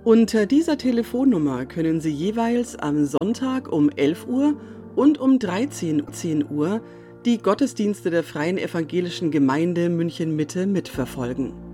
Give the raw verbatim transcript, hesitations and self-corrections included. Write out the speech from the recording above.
Unter dieser Telefonnummer können Sie jeweils am Sonntag um elf Uhr und um dreizehn Uhr die Gottesdienste der Freien Evangelischen Gemeinde München Mitte mitverfolgen.